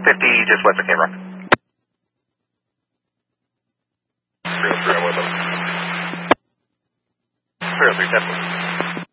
50, just west of K-Rock. 303, I'm with them. 303, definitely.